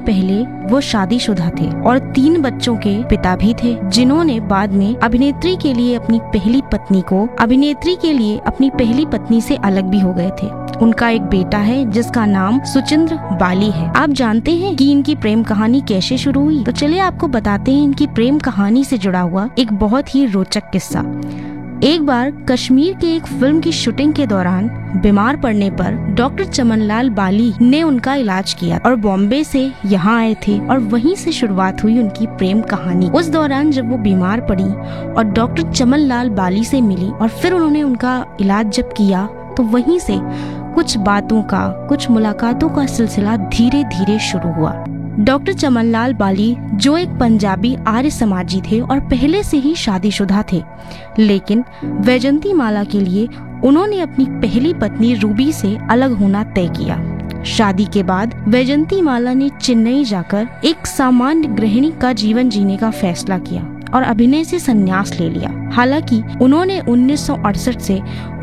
पहले वो शादीशुदा थे और 3 बच्चों के पिता भी थे, जिन्होंने बाद में अभिनेत्री के लिए अपनी पहली पत्नी से अलग भी हो गए थे। उनका एक बेटा है जिसका नाम सुचिंद्र बाली है। आप जानते हैं कि इनकी प्रेम कहानी कैसे शुरू हुई? तो चलिए आपको बताते हैं इनकी प्रेम कहानी से जुड़ा हुआ एक बहुत ही रोचक किस्सा। एक बार कश्मीर के एक फिल्म की शूटिंग के दौरान बीमार पड़ने पर डॉक्टर चमनलाल बाली ने उनका इलाज किया और बॉम्बे से यहाँ आए थे और वहीं से शुरुआत हुई उनकी प्रेम कहानी। उस दौरान जब वो बीमार पड़ी और डॉक्टर चमनलाल बाली से मिली और फिर उन्होंने उनका इलाज जब किया, तो वहीं से कुछ बातों का, कुछ मुलाकातों का सिलसिला धीरे धीरे शुरू हुआ। डॉक्टर चमनलाल बाली जो एक पंजाबी आर्य समाजी थे और पहले से ही शादीशुदा थे, लेकिन वैजंती माला के लिए उन्होंने अपनी पहली पत्नी रूबी से अलग होना तय किया। शादी के बाद वैजंती माला ने चेन्नई जाकर एक सामान्य गृहिणी का जीवन जीने का फैसला किया और अभिनय से संन्यास ले लिया। हालांकि उन्होंने 1968 से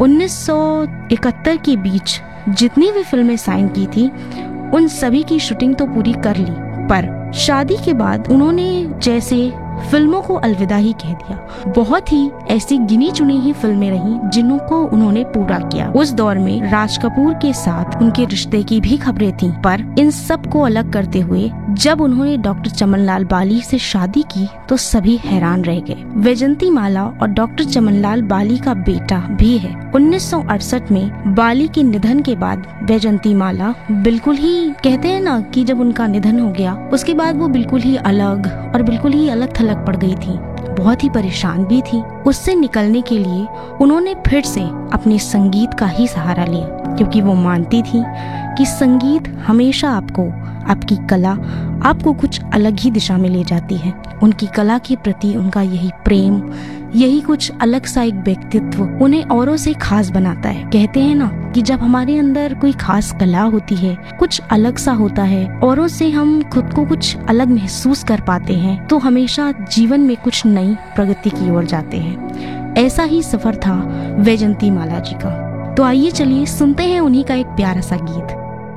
1971 के बीच जितनी भी फिल्में साइन की थी, उन सभी की शूटिंग तो पूरी कर ली, पर शादी के बाद उन्होंने जैसे फिल्मों को अलविदा ही कह दिया। बहुत ही ऐसी गिनी चुनी ही फिल्में रहीं जिनको उन्होंने पूरा किया। उस दौर में राज कपूर के साथ उनके रिश्ते की भी खबरें थीं, पर इन सब को अलग करते हुए जब उन्होंने डॉक्टर चमनलाल बाली से शादी की तो सभी हैरान रह गए। वैजंती माला और डॉक्टर चमनलाल बाली का बेटा भी है। 1968 में बाली के निधन के बाद वैजंती माला बिल्कुल ही, कहते हैं ना कि जब उनका निधन हो गया उसके बाद वो बिल्कुल ही अलग और बिल्कुल ही अलग थलग पड़ गई थी। बहुत ही परेशान भी थी। उससे निकलने के लिए उन्होंने फिर से अपने संगीत का ही सहारा लिया, क्योंकि वो मानती थी कि संगीत हमेशा आपकी कला आपको कुछ अलग ही दिशा में ले जाती है। उनकी कला के प्रति उनका यही प्रेम, यही कुछ अलग सा एक व्यक्तित्व उन्हें औरों से खास बनाता है। कहते हैं ना कि जब हमारे अंदर कोई खास कला होती है, कुछ अलग सा होता है, औरों से हम खुद को कुछ अलग महसूस कर पाते हैं, तो हमेशा जीवन में कुछ नई प्रगति की ओर जाते हैं। ऐसा ही सफर था वैजंती माला जी का। तो आइए चलिए सुनते हैं उन्हीं का एक प्यारा सा गीत।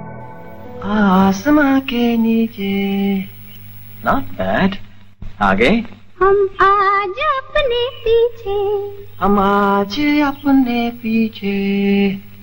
आसमां के नीचे, नॉट बैड। आगे। हम आज अपने पीछे, हम आज अपने पीछे